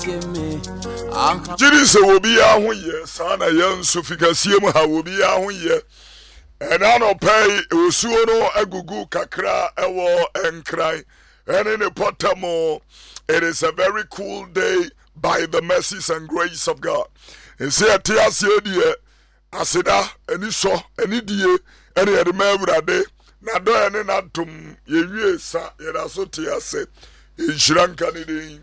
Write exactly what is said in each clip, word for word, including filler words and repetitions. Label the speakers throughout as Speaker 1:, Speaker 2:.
Speaker 1: Jiri will be a ye, Sana Yan Sufikasium, how will be a ye. And I no pay Usuno, Agugu, Kakra, Ewo, and Cry. And in the Potamo, it is a very cool day by the mercies and grace of God. And say a Tiasia, dear, Asida, any so, any dear, any other member day. Na do ene na dum ye wie sa ye da so te ase inhyiranka ne den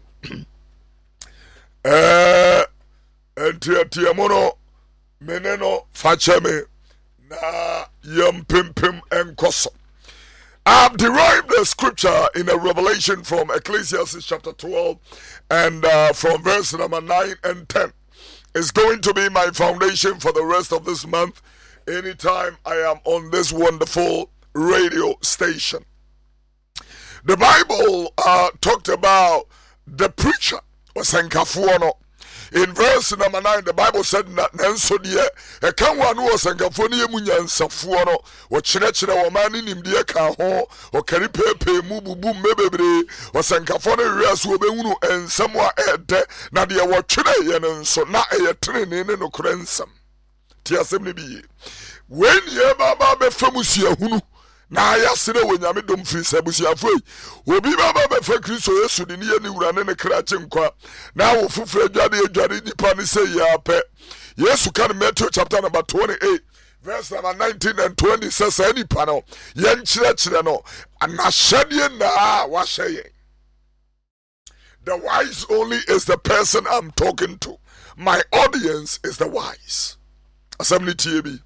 Speaker 1: eh entia tia mono meneno fa cheme na yam pimpim enkoso. I've derived the scripture in a revelation from Ecclesiastes chapter twelve and uh, from verse number nine and ten. It's going to be my foundation for the rest of this month anytime I am on this wonderful radio station. The Bible uh, talked about the preacher was enkafuono. In verse number nine, the Bible said that Nanso deɛ ɛka wa no was enkafuono ye munyansafuono wo kyerɛkyerɛ wo man ni nimdeɛ ka ho o kari pepe mu bubu mebebre was enkafuono wiase wo behunu ensɛm a ɛdɛ na deɛ wo kyerɛ ye no nso na ɛyɛ trenene ne no korensɛm ti asɛm ne bi when ye baba be famusia hunu na ya sere wo nyame dom firi sabusiafo obi baba be fa Kristo Yesu de ne ni wura ne ne kra chenkwa na wo fufure adwade adwade nipa ne say ya pe Yesu kan Matthew chapter number twenty-eight verse number nineteen and twenty says any pano yen kire kire no anahyade na wa hye. The wise only is the person I'm talking to. My audience is the wise. Assembly T B.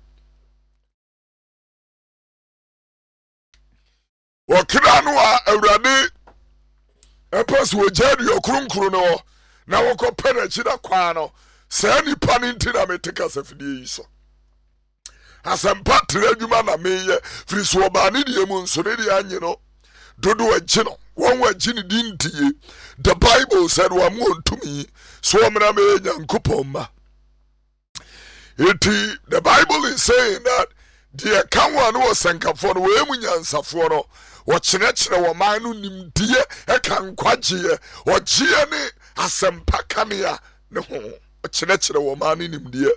Speaker 1: Wakira no a awurade epes wo jadu okrunkru no na woko pere chida kwa no se nipa ni ntina meteka safidie yi so asempa tre adwuma na meye firi so ba ne die mu nso ne die anye no dodo agye no won wa agye ne dintie. The Bible said wa mu ontumi so mena me nyankopon ma eti. The Bible is saying that the kanwa no senkafo no we mu nyansafo no wo kyerɛkyerɛ wo man no nimdie ɛka nkwagye wo gye ne asempa kanea ne ho wo kyerɛkyerɛ wo man no nimdie.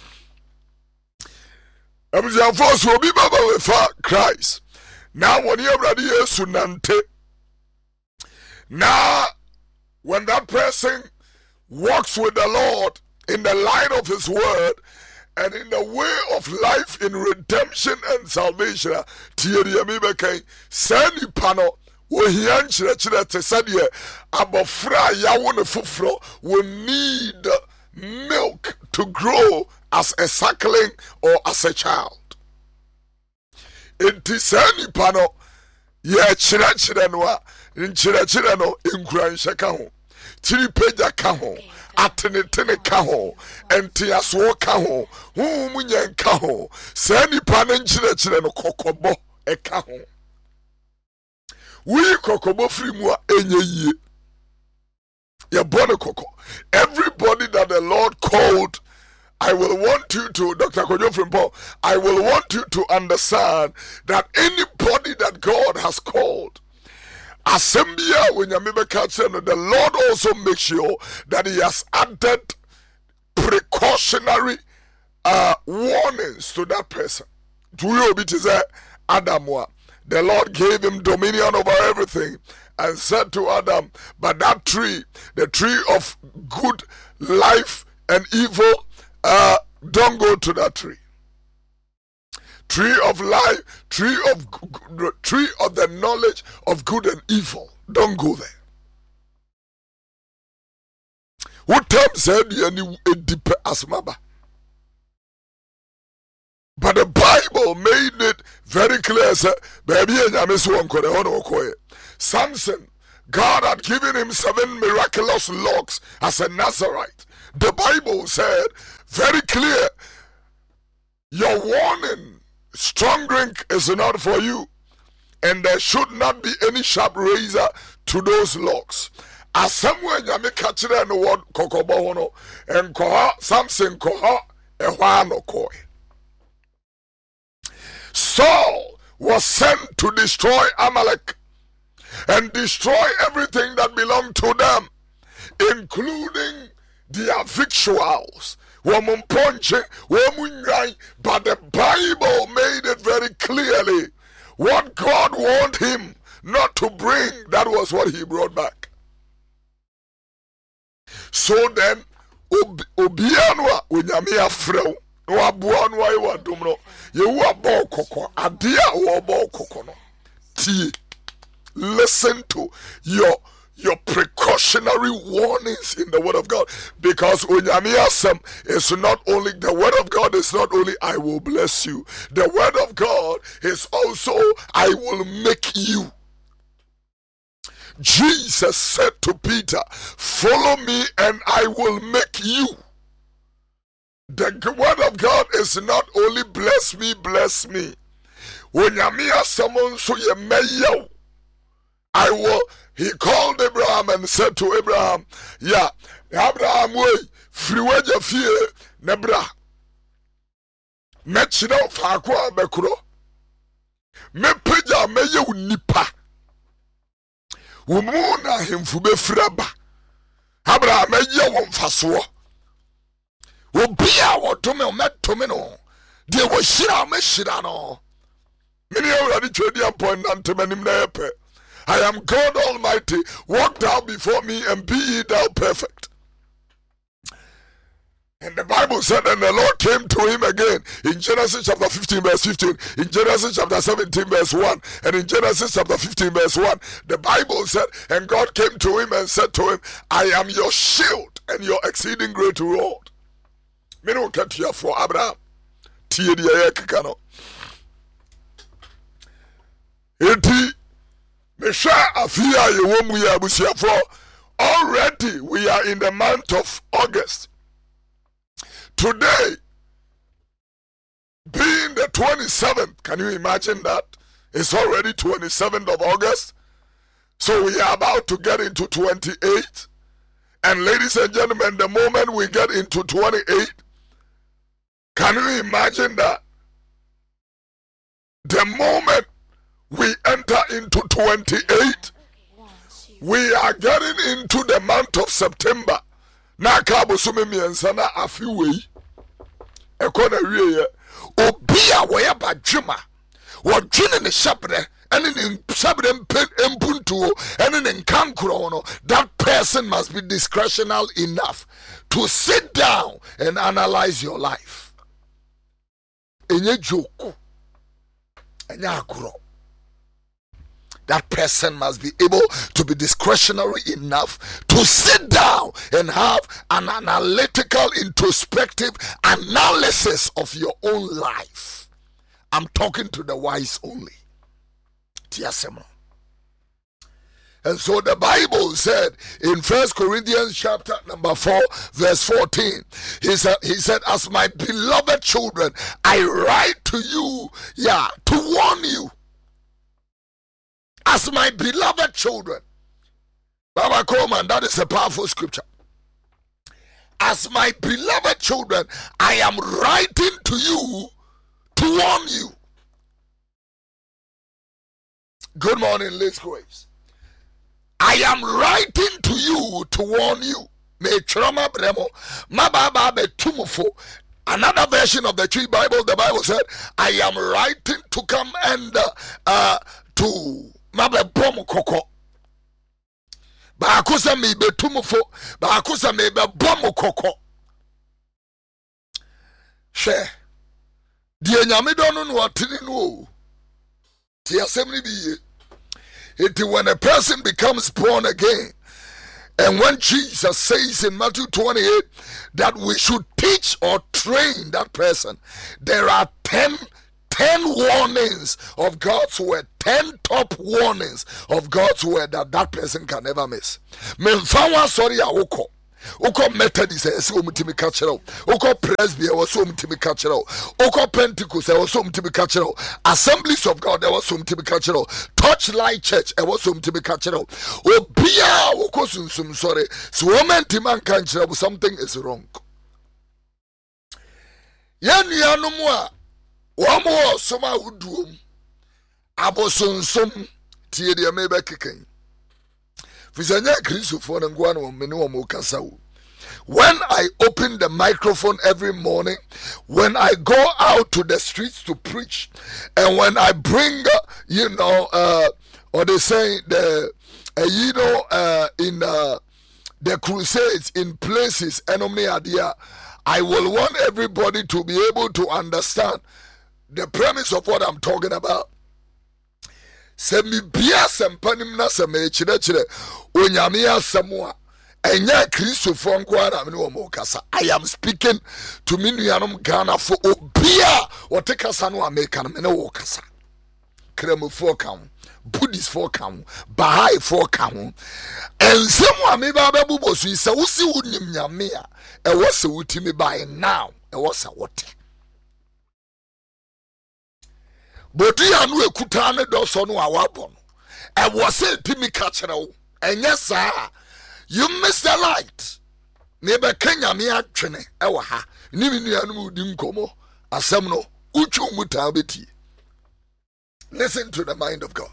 Speaker 1: Abusiafo so obi baba we fa Christ na woni Awurade Yesu nante na when that person walks with the Lord in the light of his word and in the way of life in redemption and salvation, Thierry Mibeke, Sani Pano, Wohian Chire te Sadia, Abofra Yawon Fufro will need milk to grow as a suckling or as a child. In Tisani Pano, ye Chire Chire Noa, in Chire Chire no, in Gran Shakaho, Tiripeja Kaho. Atenetene kaho enti aso kaho hu munye kaho se nipa ne nkyire kyire no kokobo e kaho wi kokobo firi mu a enye yie ye bone koko. Everybody that the Lord called, I will want you to, Doctor Kojo Frimpo, I will want you to understand that anybody that God has called, Assembia when Yamibeka, the Lord also makes sure that He has added precautionary uh, warnings to that person. To you, it is Adam. The Lord gave him dominion over everything and said to Adam, but that tree, the tree of good life and evil, uh, don't go to that tree. Tree of life, tree of tree of the knowledge of good and evil. Don't go there. What time said you deep asmaba? But the Bible made it very clear, sir. Baby, Samson, God had given him seven miraculous locks as a Nazarite. The Bible said very clear, your warning, strong drink is not for you, and there should not be any sharp razor to those locks. As someone yami kachire no word kokobo hono and koha Samson koha ehwano koi. Saul was sent to destroy Amalek and destroy everything that belonged to them, including their victuals, woman punching, woman right, but the Bible made it very clearly what God wanted him not to bring. That was what he brought back. So then, Obianwa, Unyamia Frau, no Abuanwa, you are Dumno, you are Bokoko, Adia or Bokokono. T. Listen to your your precautionary warnings in the word of God, because Unyamiasem is not only the word of God is not only I will bless you. The word of God is also I will make you. Jesus said to Peter, follow me and I will make you. The word of God is not only bless me, bless me. Unyamiasem so ye may I will. He called Abraham and said to Abraham, yeah, Abraham, way, freewaja fear, nebra. Mechina fakwa bekuro. Me peja meye unipa. Umuna himfube fraba. Abraham meye wamfaswo. Ubia watome umetome no. Die washira me shira no. Mini already trade your point nante menim na yepe. I am God Almighty, walk thou before me and be ye thou perfect. And the Bible said, and the Lord came to him again in Genesis chapter fifteen verse fifteen, in Genesis chapter seventeen verse one, and in Genesis chapter fifteen verse one, the Bible said, and God came to him and said to him, I am your shield and your exceeding great reward. Me no ket here for Abraham. Tie dia yakano. Eti already we are in the month of August. Today, being the twenty-seventh, can you imagine that? It's already twenty-seventh of August. So we are about to get into twenty-eight. And ladies and gentlemen, the moment we get into twenty-eight, can you imagine that? The moment we enter into twenty-eight, we are getting into the month of September. Na kabo sume miensana afiwe. Ekona wiye. Obia waya bajuma. Wajune ne shabre. Eni ne shabre mpuntu. Eni ne nkankuro. That person must be discretional enough to sit down and analyze your life. Enye joku. Enye akuro. That person must be able to be discretionary enough to sit down and have an analytical, introspective analysis of your own life. I'm talking to the wise only. And so the Bible said in First Corinthians chapter number four, verse fourteen, he said, he said, as my beloved children, I write to you, yeah, to warn you. As my beloved children. Baba Coleman, that is a powerful scripture. As my beloved children, I am writing to you to warn you. Good morning, Liz Grace. I am writing to you to warn you. Me trauma bremo, mababa betumufo. Another version of the Tree Bible, the Bible said, I am writing to come and uh, uh, to mabe bom koko. Ba akusa me betumufo, ba akusa me be bom koko. She di enyame do no no atini no. Ti asem ni biye. It when a person becomes born again, and when Jesus says in Matthew twenty-eight that we should teach or train that person, there are ten ten warnings of God's word, ten top warnings of God's word that that person can never miss. Memfawa sorry awoko. Oko Methodist e so mutimi ka kire. Oko Presby e so mutimi ka kire. Oko Pentecost e so mutimi ka kire. Assemblies of God e so mutimi ka kire. Torchlight Church e so mutimi ka kire. Obia oko sunsum sorry. So momenti man kan kire something is wrong. Yanu mu a womo soma wuduom. Abosunsum tie de mebe keken. Fizanya Christopher and Guano, Menu Mocasaw. when I open the microphone every morning, when I go out to the streets to preach, and when I bring, uh, you know, uh, or they say the, uh, you know, uh, in uh, the crusades in places, enemy idea, I will want everybody to be able to understand the premise of what I'm talking about. Send me bia sempanim na seme chire chire onyame asemwa enya Christopher nkwara me no mo kasa. I am speaking to me nuanom Ghana for obia what kasa no America me no kasa. Kremo for kan, Buddhist for kan, Baha'i for kan. And someone me ba bebubo so ise wo si wonim nyame a e wo se wutimi by now e wo sa what. Bodi anu ekuta ne do so no awabon. E was say timi ka kire wo. Enye saa. You miss the light. Nebe Kenya me atwene e wo ha. Ni mi nuanu di nkomo. Asem no uchu muta beti. Listen to the mind of God.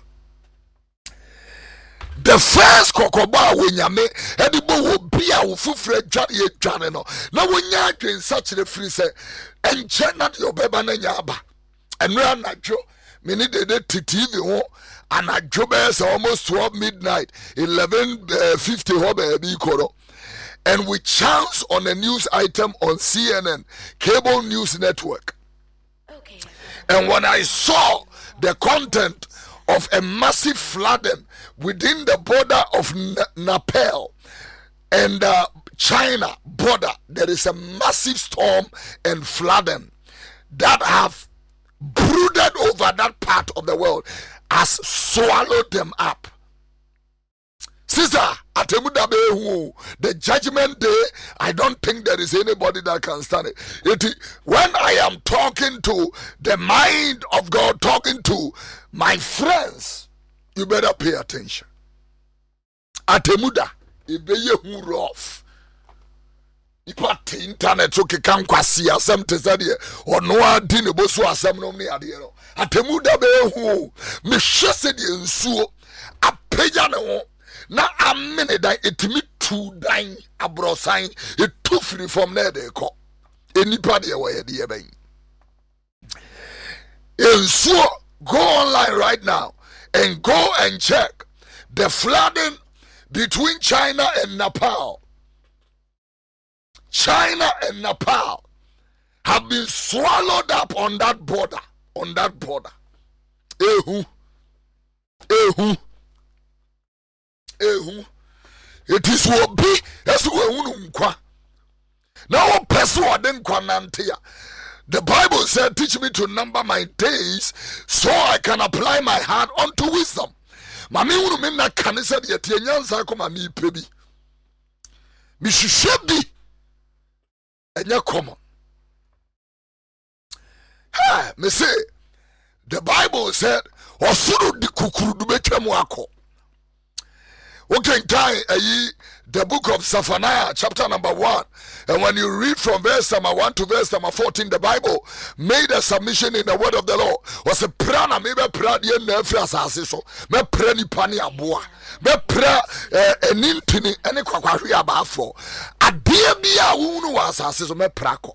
Speaker 1: The first kokoba wenyame edibo wo bia wo fufre dware ye dware no. Na wonya adwen such the free say enche na de obeba na nya aba. Enra na dwo me need the T V ho and I job almost twelve midnight eleven fifty ho baby koro, and we chance on a news item on C N N cable news network. Okay. And when I saw the content of a massive flooding within the border of Nepal and uh, China border, there is a massive storm and flooding that have brooded over that part of the world, has swallowed them up. Sister, the judgment day, I don't think there is anybody that can stand it. it. When I am talking to the mind of God, talking to my friends, you better pay attention. Atemuda, it be you rough. Ipa internet so kekan kwasi asem tezade ono adi ne boso asem no ne ade no atemuda be hu me hwese de nsuo apeja ne ho na amene dan etimi tu dan abrosan etu free from there de ko enipa de wo ye de ben nsuo. Go online right now and go and check the flooding between China and Nepal. China and Nepal have been swallowed up on that border. On that border. Ehu. Ehu. Ehu. It is what be. That's what we know. Now, person didn't kwanantia. The Bible said, teach me to number my days so I can apply my heart unto wisdom. Mami unu minna kanisa diye tiye nyansa ko mami pebi. Mishishebi. Enya common. Ha, me say, the Bible said, osuru di kukuru dube chemu ako. Okay, time ayi the book of Zephaniah, chapter number one. And when you read from verse number one to verse number fourteen, the Bible made a submission in the word of the Lord. Was a prana, maybe prad yen nefras asiso, me preni pani abua, me pra an intini, any quaquari abafo. A dear bia unu was asiso, me prako.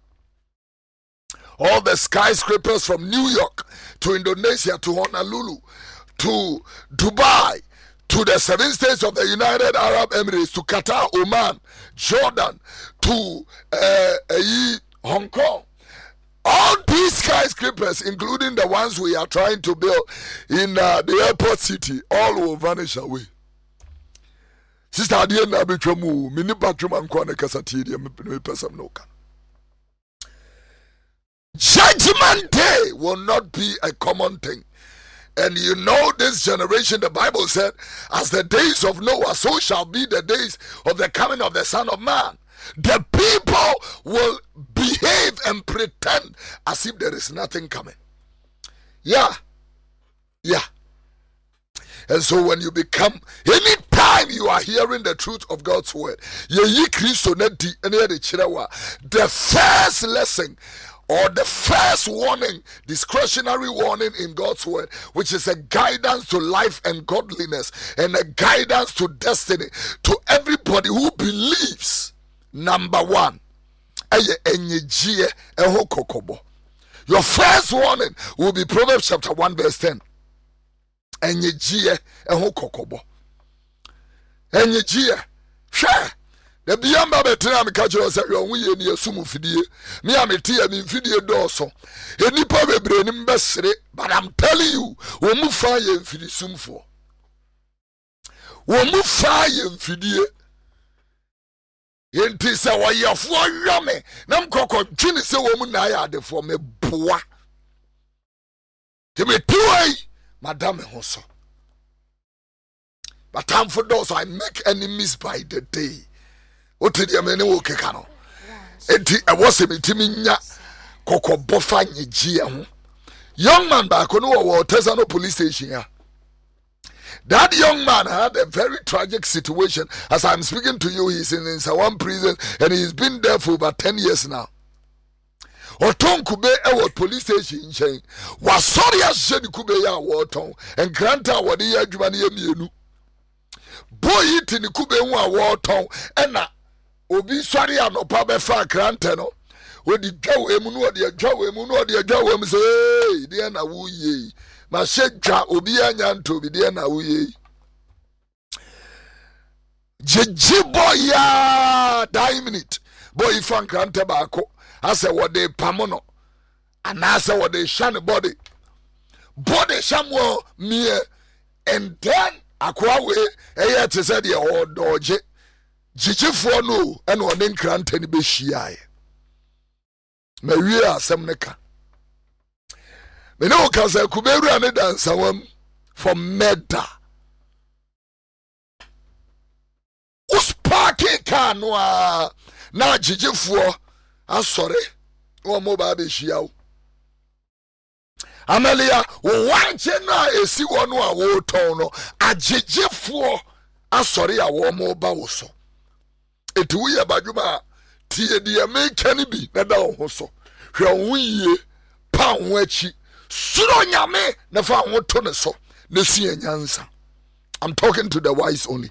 Speaker 1: All the skyscrapers from New York to Indonesia to Honolulu to Dubai, to the seven states of the United Arab Emirates, to Qatar, Oman, Jordan, to uh, uh, Hong Kong. All these skyscrapers, including the ones we are trying to build in uh, the airport city, all will vanish away. Sister Adiana Bitramu, mini bathroom kwane kasati me person no can. Judgment day will not be a common thing. And you know this generation, the Bible said, as the days of Noah, so shall be the days of the coming of the Son of Man. The people will behave and pretend as if there is nothing coming. Yeah. Yeah. And so when you become, anytime you are hearing the truth of God's word, the first lesson or the first warning, discretionary warning in God's word, which is a guidance to life and godliness and a guidance to destiny to everybody who believes number one eye enyegie eho kokobo. Your first warning will be Proverbs chapter one verse ten. Enyegie eho kokobo. Enyegie hwe the biyamba betra me ka kiro say yo ye ni asum fidie me amete ya me fidie dooso enipa bebre ni mbesere, but I'm telling you wo mu fa ye mfidi sumfo wo mu fa ye mfidie yenti se wo yefo yame na mkoko twini se wo mu na ya adefo me boa te me tuai madam ho so, but I'm for those I make enemies by the day. What did you mean? Okay, Cano. It was a mitiminya Coco Bofany G. Young man back on our Tesano police station here. That young man had a very tragic situation. As I'm speaking to you, he's in Sawan prison and he's been there for about ten years now. Oton Kube Ewa police station chain was sorry as Jenny Kube ya Waton and Granta Wadia Jumani Mienu. Boy, it in the Kube Waton and obi swari anopa be fa krante no we di dwa emu no de dwa emu no de dwa emu say de na wo ye ma she dwa obi anya nto bi de na wo ye jeje boy ya die minute boy fa krante ba ko ase wo de pamono ana ase wo de shane body body shamwo me and then akwa we eye te say de o doje jijifo no ene one nkranta ni be hyiae ma wie asem ne ka me no ka say kuberu ane dansawam for murder uspaki kanwa na jijifo asore o mo ba be hyiawo Amelia wanche na esi wono a wo ton no ajijifo asore a wo mo ba wo so. Eti wo ye badwuma tie die me kani bi na da ho so hwe ho yie pa ho achi suro nyame na fa ho to ne so na si enyansa. I'm talking to the wise only.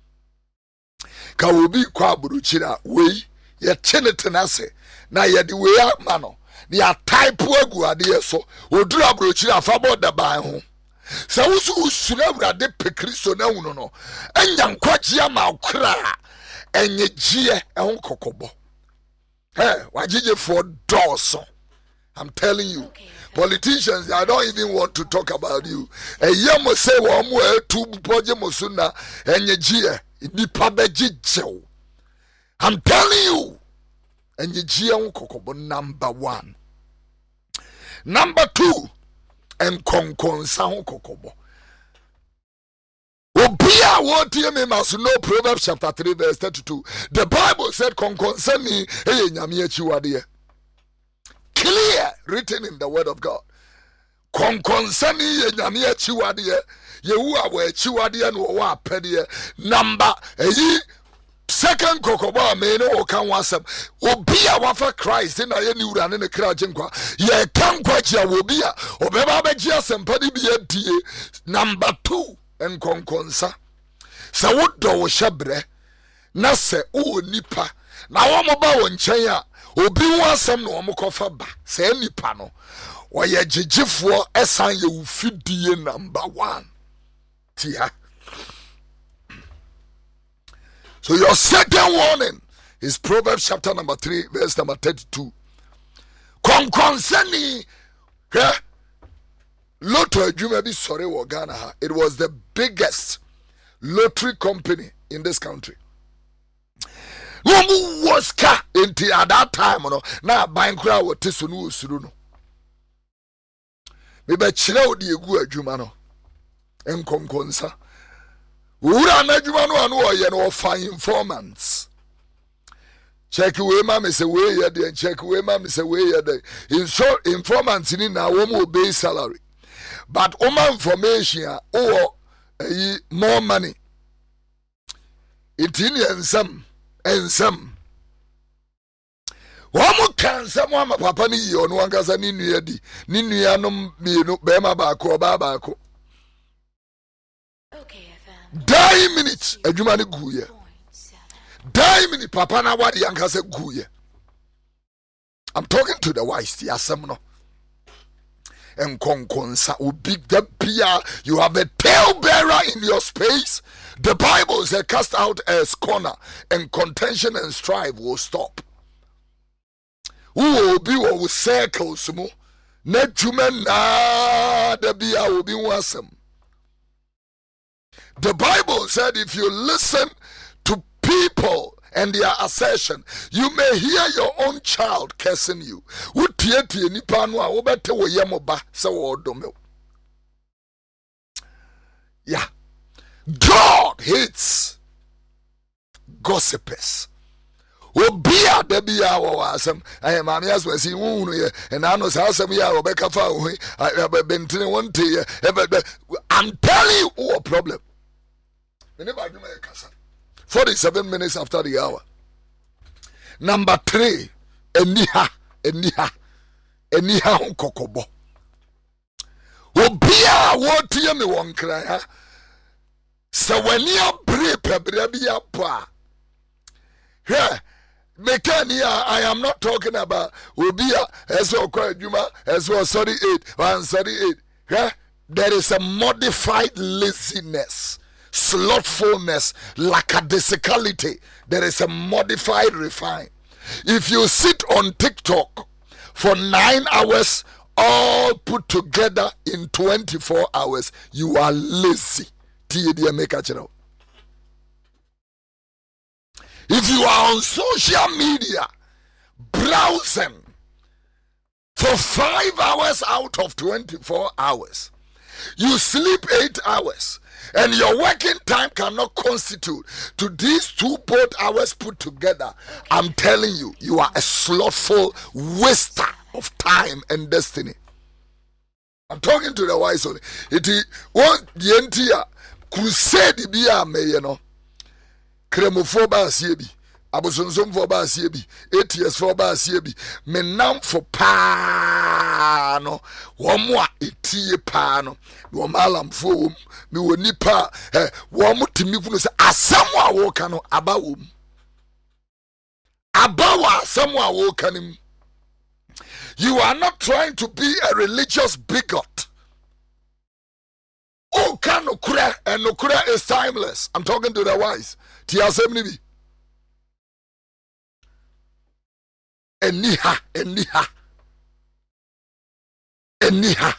Speaker 1: Ka obi kwa buruchira we ye chenetena na ye de we ama no ya type agu ade so oduru aburuchira fa boda ban ho sa wusu usura urade pe Kristo na hu no no enya nkwaje ama okra enyegie ehun kokobo eh wajije for doso. I'm telling you, okay, politicians, I don't even want to talk about you. E yemo say wo mo etu boje mosuna enyegie nipa bejijew. I'm telling you, enyegie ehun kokobo number one. Number two, enkonkonsa ehun kokobo. Obia what you must know Proverbs chapter three verse thirty-two. The Bible said konkonsani eye nyame achiwade. Clear written in the word of God. Konkonsani ye nyame achiwade ye wu awo achiwade no wo apede number eyi second kokobo me no kan wasem obia wafa Christ na ye ni wura ne ne kra jenkwa ye kan kwachi a obia obeba beji asempade bi adie. Number two, enkonkonsa sa wodo wo hyebre na se o nipa na wo mo ba wo nchen a obi wo asem na wo mo kofa ba se nipa no wo ye jijifo esan ye ufidie number one tia. So your second warning is Proverbs chapter number three verse number thirty-two. Konkonsani he Lotto Adwuma bi sore wo Ghana ha. It was the biggest lottery company in this country. Womu was ka enti at that time no na bankra wo teso no osuru no. Me be kire odi egu adwuma no. Enkonkonsa. Ura na adwuma no anu oye no find informants. Check we ma me say we ye dey, check we ma me say we ye dey. Informants ni na wo mo obey salary. But oma information or uh, more money. It in ensam ensam. Wamu kan samwa ma papa ni yo no ankasa ni nua di. Ni nua no mienu be ma ba ko ba ba ko. Okay, die minutes adwuma ne guye. Daimini papa na wadi yankase guye. I'm talking to the wise, the asemno. And konkonsa ubig the pia. You have a tail bearer in your space. The Bible says, cast out a scorner, and contention and strife will stop. Who will be what will circle sumo? Nejumen na the bia will be wasem. The Bible said, if you listen to people and their assertion, you may hear your own child cursing you. Yeah. God hates gossipers. Obia debia wasam I am amias was in wound and I know some ya Rebecca Fow. I have been to one day. I'm telling you what problem. forty-seven minutes after the hour. Number three, eniha, eniha, eniha kokobo. Obia what you me one cry. So when you break a pa. Here, Mekania, I am not talking about Obia as well quite Juma as well thirty-eight, one thirty-eight. Here, there is a modified laziness. Slothfulness, lackadaisicality. There is a modified refine. If you sit on TikTok for nine hours, all put together in twenty-four hours, you are lazy. If you are on social media browsing for five hours out of twenty-four hours, you sleep eight hours. And your working time cannot constitute to these two both hours put together. I'm telling you, you are a slothful waster of time and destiny. I'm talking to the wise only. It is one the entire crusade be a me, you know. Cremophoba siebi. Abosonsom for ba siebi. Eight years for ba siebi. Menam for pa no. Wamwa etie pa no. Wamalam for me wo nipa eh wo mutimi kunu se asam a wo ka no aba wo aba wa asam a wo ka nim. You are not trying to be a religious bigot. Oh kan okura and okura is timeless. I'm talking to the wise. Ti asem ni bi eniha eniha eniha.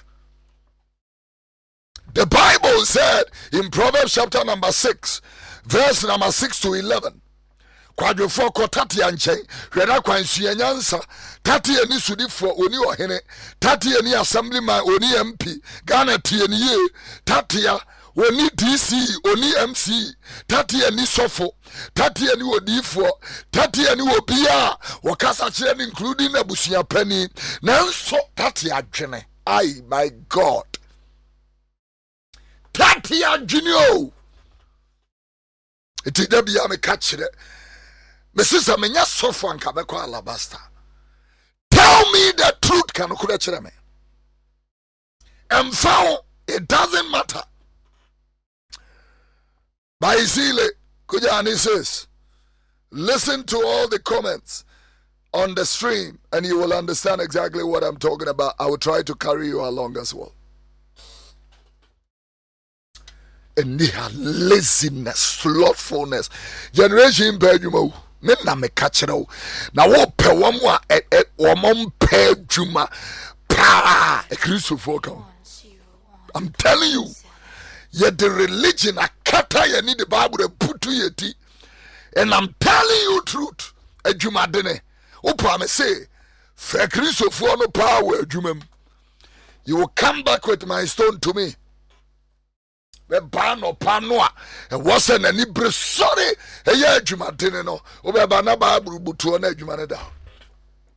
Speaker 1: The Bible said in Proverbs chapter number six, verse number six to eleven. Kwadwefo ko tati anchen, hweda kwansu nyansa, tati ani sudifo oni ohene, tati ani assemblyman oni M P, Ghana tie ni ye, tati ya oni D C, oni M C, tati ani sofo, tati ani odifo, tati ani obia, wakasa kire including abusia pani, nanso tati adwene. Ai my God. Tati adwene. Iti da bia me catch it. Mesisa menya sofo anka be kwa alabasta. Tell me the truth can kure kire me. And found it doesn't matter. By Zile Kujani says, listen to all the comments on the stream and you will understand exactly what I'm talking about. I will try to carry you along as well. And laziness, slothfulness. Generation Bejumo. Nena me catch it out. Now what pe wamwa et et wamon pe juma pa a Christopher. I'm telling you, yet the religion a kata you need the Bible to put to your tea. And I'm telling you truth. A juma dene. Opa me say, fe Christopher no power jumem. You will come back with my stone to me. The ban or panoa, and wasn't any sorry, a year juma dinner no, over banana butu on a jumanada.